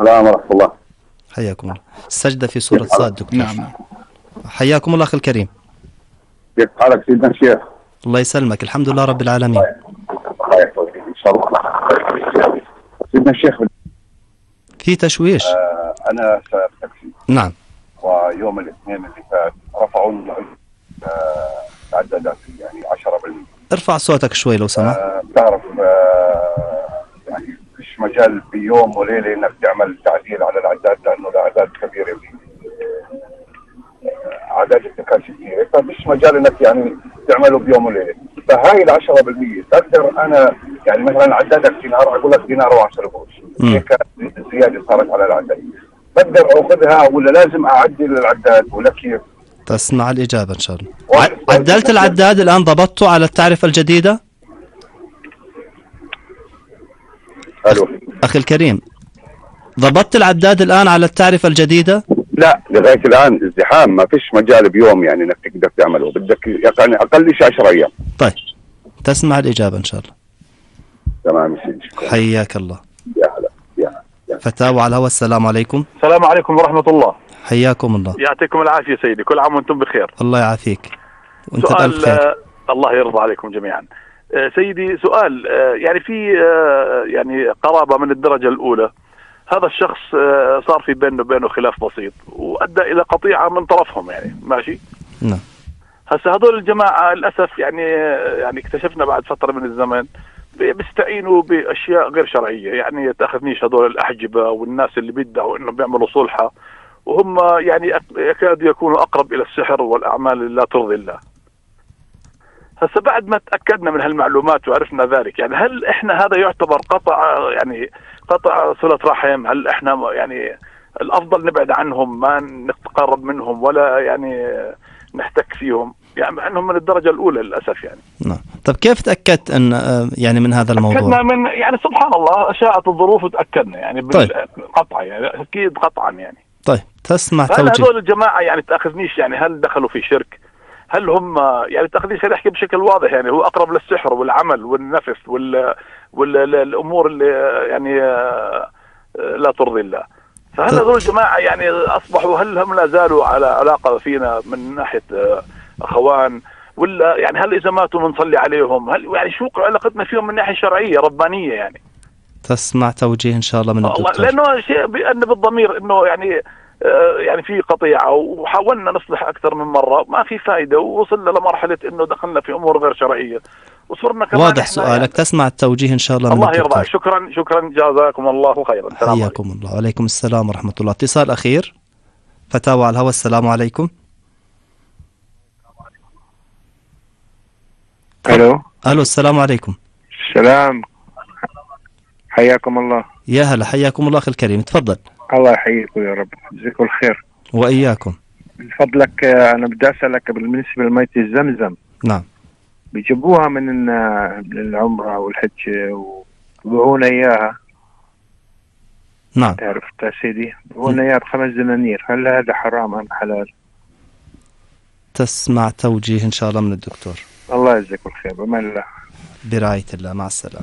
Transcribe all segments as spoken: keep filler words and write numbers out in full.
السلام ورحمة الله. حياكم الله. السجدة في سورة صاد دكتور. نعم. حياكم الله أخي الكريم. كيف حالك سيدنا الشيخ؟ الله يسلمك، الحمد لله رب العالمين. الله يحفظك إن شاء الله. سيدنا الشيخ، في تشويش. آه أنا سائق تاكسي. نعم. ويوم الاثنين اللي فات رفعوا العدادات يعني عشرة بالمئة. ارفع صوتك شوي لو سمحت. آه بتعرف آه يعني فيش مجال في يوم وليلة إنك تعمل تعديل على العداد، لأنه الأعداد كبيرة في أعداد التكاسي كثيرة، فمش مجال إنك يعني تعمله بيوم وليلة. فهاي العشرة بالمية تقدر أنا يعني مثلا عدادك دينار، أقول لك دينار وعشرة قروش، هيك زيادة صارت على العداد، بقدر أخذها ولا لازم أعدل العداد ولا كيف؟ تسمع الإجابة إن شاء الله. عدلت العداد الآن، ضبطته على التعرفة الجديدة؟ ألو أخي الكريم، ضبطت العداد الآن على التعرفة الجديدة؟ لا، لغاية الآن ازدحام، ما فيش مجال بيوم يعني إنك تقدر تعمله، بدك يعني أقل شيء عشرة أيام. طيب تسمع الإجابة إن شاء الله. تمام يا سيدي. حياك الله. يا هلا يا هلا. فتاوى على الهواء. السلام عليكم. السلام عليكم ورحمة الله. حياكم الله. يعطيكم العافية سيدي، كل عام وانتم بخير. الله يعافيك وانت سؤال بألف خير. آه الله يرضى عليكم جميعا. آه سيدي سؤال، آه يعني في آه يعني قرابة من الدرجة الأولى، هذا الشخص آه صار في بينه وبينه خلاف بسيط وأدى إلى قطيعة من طرفهم، يعني ماشي. نعم. هسه هذول الجماعة للأسف يعني يعني اكتشفنا بعد فترة من الزمن بيستعينوا بأشياء غير شرعية، يعني تأخذنيش هذول الأحجبة والناس اللي بيدعوا إنه بيعملوا صلحة، وهم يعني يكادوا يكونوا أقرب إلى السحر والأعمال اللي لا ترضي الله. هسه بعد ما تأكدنا من هالمعلومات وعرفنا ذلك، يعني هل إحنا هذا يعتبر قطع يعني قطع صلة رحم؟ هل إحنا يعني الأفضل نبعد عنهم، ما نتقرب منهم ولا يعني نحتك فيهم، يعني عنهم من الدرجة الأولى للأسف يعني. نعم. طب كيف تأكدت أن يعني من هذا الموضوع؟ تأكدنا من يعني سبحان الله شاءت الظروف وتأكدنا يعني بالقطع، يعني أكيد قطعا يعني. طيب تسمع توجيه. هل هذول الجماعة يعني تأخذنيش يعني هل دخلوا في شرك؟ هل هم يعني تأخذنيش نحكي بشكل واضح، يعني هو أقرب للسحر والعمل والنفس وال والأمور اللي يعني لا ترضي الله. فهل هذول الجماعة يعني أصبحوا هل هم لا زالوا على علاقة فينا من ناحية أخوان، ولا يعني هل إذا ماتوا بنصلي عليهم؟ هل يعني شو علاقتنا فيهم من ناحية شرعية ربانية يعني؟ تسمع توجيه إن شاء الله من الدكتور. لأنه شيء بأن بالضمير إنه يعني آه يعني في قطيعة، وحاولنا نصلح أكثر من مرة ما في فائدة، ووصلنا لمرحلة إنه دخلنا في أمور غير شرعية وصرنا كمان. واضح سؤالك يعني. تسمع التوجيه إن شاء الله من الله الدكتور. الله يرضى. شكرا شكرا جزاكم الله خيرا. حياكم الله. وعليكم السلام ورحمة الله. اتصال أخير. فتاوى على الهواء. السلام عليكم. الو الو السلام عليكم. السلام، حياكم الله. يا هلا، حياكم الله اخي الكريم، تفضل. الله يحييكم يا رب، جزاكم الخير. واياكم. من فضلك انا بدي اسالك بالنسبه لمية الزمزم. نعم. بيجيبوها من العمره والحج وبيبيعونا اياها. نعم. تعرف يا سيدي، بيبيعونا اياها بخمس دنانير، هل هذا حرام ام حلال؟ تسمع توجيه ان شاء الله من الدكتور. الله يجزاكم الخير. بأمان الله. برعاية الله. مع السلامة.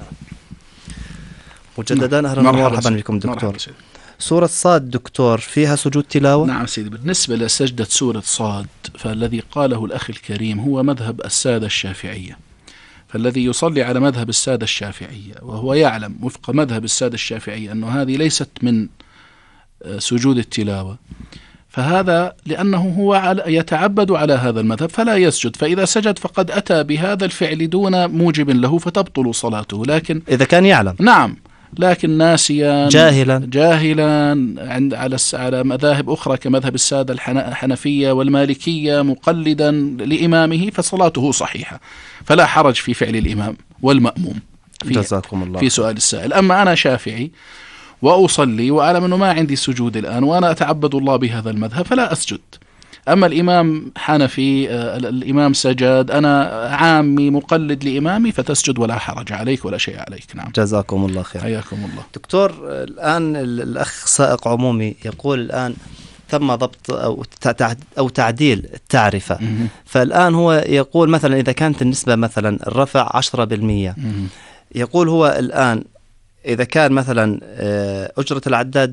مجددا أهلا ومرحبا بكم دكتور. سورة صاد دكتور فيها سجود تلاوة؟ نعم سيدي. بالنسبة لسجدة سورة صاد فالذي قاله الأخ الكريم هو مذهب السادة الشافعية، فالذي يصلي على مذهب السادة الشافعية وهو يعلم وفق مذهب السادة الشافعية أنه هذه ليست من سجود التلاوة، فهذا لأنه هو يتعبد على هذا المذهب فلا يسجد، فإذا سجد فقد أتى بهذا الفعل دون موجب له فتبطل صلاته. لكن إذا كان يعلم. نعم، لكن ناسيا جاهلا جاهلا عند على على مذاهب أخرى كمذهب السادة الحنفية والمالكية مقلدا لإمامه فصلاته صحيحة، فلا حرج في فعل الإمام والمأموم في, جزاكم الله في سؤال السائل. أما أنا شافعي وأصلي وأعلم أنه ما عندي سجود الآن وأنا أتعبد الله بهذا المذهب فلا أسجد. أما الإمام حنفي الإمام سجد، أنا عامي مقلد لإمامي فتسجد ولا حرج عليك ولا شيء عليك. نعم. جزاكم الله خير. حياكم الله دكتور. الآن الأخ سائق عمومي يقول الآن تم ضبط أو أو تعديل التعرفة، فالآن هو يقول مثلا إذا كانت النسبة مثلا الرفع عشرة بالمئة، يقول هو الآن إذا كان مثلا أجرة العداد